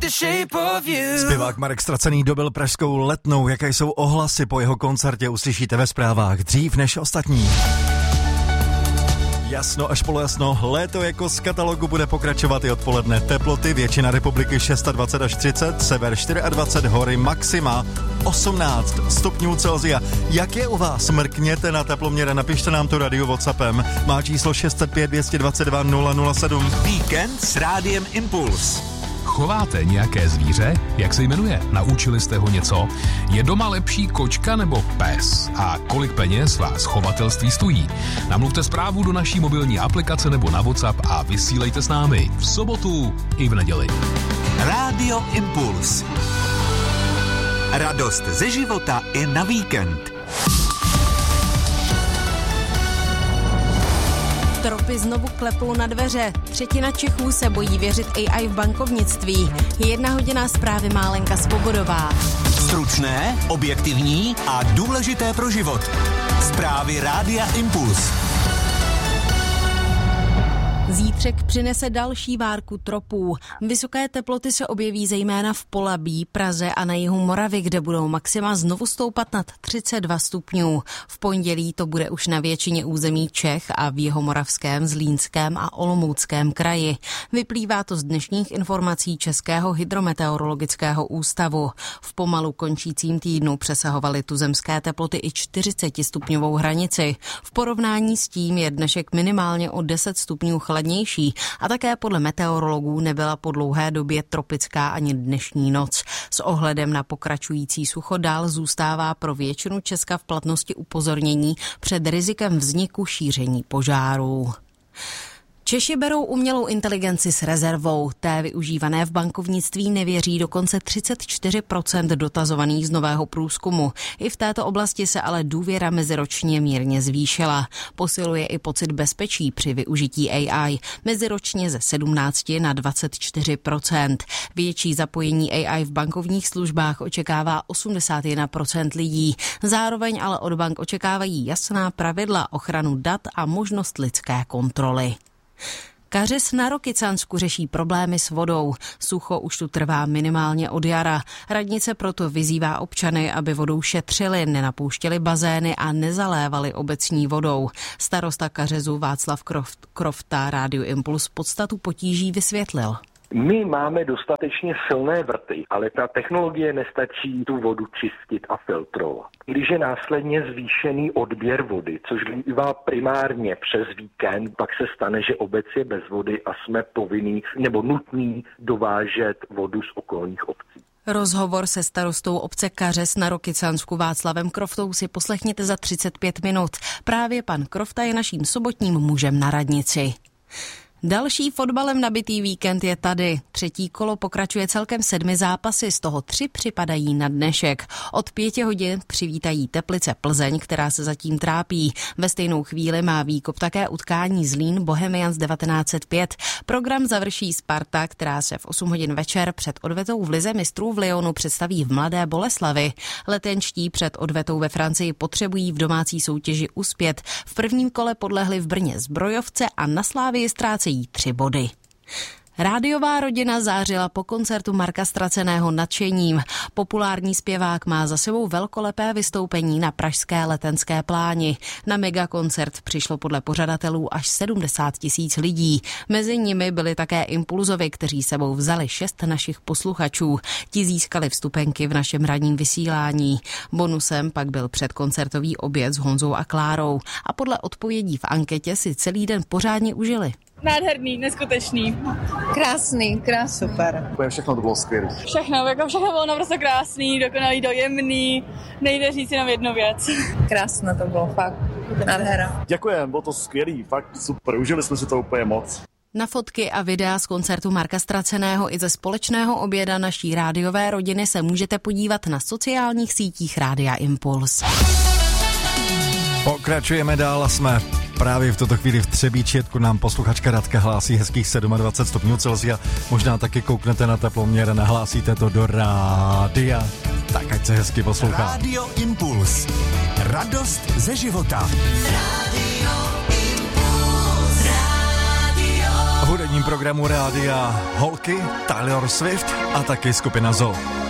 Zpěvák Marek Stracený dobil pražskou Letnou. Jaké jsou ohlasy po jeho koncertě, uslyšíte ve zprávách dřív než ostatní. Jasno až polojasno, léto jako z katalogu bude pokračovat i odpoledne. Teploty většina republiky 26 až 30, sever 24, hory maxima 18 stupňů Celsia. Jak je u vás? Mrkněte na teploměr, napište nám to radio WhatsAppem. Má číslo 605 222 007. Víkend s Rádiem Impuls. Chováte nějaké zvíře? Jak se jmenuje? Naučili jste ho něco? Je doma lepší kočka nebo pes? A kolik peněz vás chovatelství stojí? Namluvte zprávu do naší mobilní aplikace nebo na WhatsApp a vysílejte s námi v sobotu i v neděli. Rádio Impuls. Radost ze života i na víkend. Tropy znovu klepou na dveře. Třetina Čechů se bojí věřit AI v bankovnictví. 1 hodina zprávy má Lenka Svobodová. Stručné, objektivní a důležité pro život. Zprávy Rádia Impuls. Zítřek přinese další várku tropů. Vysoké teploty se objeví zejména v Polabí, Praze a na jihu Moravy, kde budou maxima znovu stoupat nad 32 stupňů. V pondělí to bude už na většině území Čech a v Jihomoravském, Zlínském a Olomouckém kraji. Vyplývá to z dnešních informací Českého hydrometeorologického ústavu. V pomalu končícím týdnu přesahovaly tuzemské teploty i 40stupňovou hranici. V porovnání s tím je dnešek minimálně o 10 stupňů chladnější a také podle meteorologů nebyla po dlouhé době tropická ani dnešní noc. S ohledem na pokračující sucho dál zůstává pro většinu Česka v platnosti upozornění před rizikem vzniku šíření požárů. Češi berou umělou inteligenci s rezervou. Té využívané v bankovnictví nevěří dokonce 34% dotazovaných z nového průzkumu. I v této oblasti se ale důvěra meziročně mírně zvýšila. Posiluje i pocit bezpečí při využití AI. Meziročně ze 17 na 24%. Větší zapojení AI v bankovních službách očekává 81% lidí. Zároveň ale od bank očekávají jasná pravidla, ochranu dat a možnost lidské kontroly. Kařes na Rokycansku řeší problémy s vodou. Sucho už tu trvá minimálně od jara. Radnice proto vyzývá občany, aby vodou šetřili, nenapouštěli bazény a nezalévali obecní vodou. Starosta Kařezu Václav Krofta Rádiu Impuls podstatu potíží vysvětlil. My máme dostatečně silné vrty, ale ta technologie nestačí tu vodu čistit a filtrovat. Když je následně zvýšený odběr vody, což bývá primárně přes víkend, pak se stane, že obec je bez vody a jsme povinní nebo nutní dovážet vodu z okolních obcí. Rozhovor se starostou obce Kařez na Rokycansku Václavem Kroftou si poslechněte za 35 minut. Právě pan Krofta je naším sobotním mužem na radnici. Další fotbalem nabitý víkend je tady. Třetí kolo pokračuje celkem 7 zápasy, z toho 3 připadají na dnešek. Od 5 hodin přivítají Teplice Plzeň, která se zatím trápí. Ve stejnou chvíli má výkop také utkání Zlín Bohemians 1905. Program završí Sparta, která se v 8 hodin večer před odvetou v lize mistrů v Lyonu představí v Mladé Boleslavi. Letenští před odvetou ve Francii potřebují v domácí soutěži uspět. V prvním kole podlehli v Brně Zbrojovce a na Slávii ztrácejí 3 body. Rádiová rodina zářila po koncertu Marka Straceného nadšením. Populární zpěvák má za sebou velkolepé vystoupení na pražské Letenské pláni. Na megakoncert přišlo podle pořadatelů až 70 000 lidí. Mezi nimi byli také Impulzovi, kteří sebou vzali 6 našich posluchačů. Ti získali vstupenky v našem ranním vysílání. Bonusem pak byl předkoncertový oběd s Honzou a Klárou. A podle odpovědí v anketě si celý den pořádně užili. Nádherný, neskutečný. Krásný, super. Všechno to bylo skvělé. Všechno bylo naprosto krásný, dokonalý, dojemný, nejde říct jenom jednu věc. Krásné to bylo, fakt. Nádhera. Děkujem, bylo to skvělý, fakt super, užili jsme si to úplně moc. Na fotky a videa z koncertu Marka Straceného i ze společného oběda naší rádiové rodiny se můžete podívat na sociálních sítích Rádia Impuls. Pokračujeme dál a jsme právě v tuto chvíli v Třebíčetku. Nám posluchačka Radka hlásí hezkých 27 stupňů Celsia. Možná taky kouknete na teploměr a nahlásíte to do rádia. Tak ať se hezky poslouchá. Rádio Impuls. Radost ze života. V hudebním programu rádia Holky, Taylor Swift a taky skupina Zoo.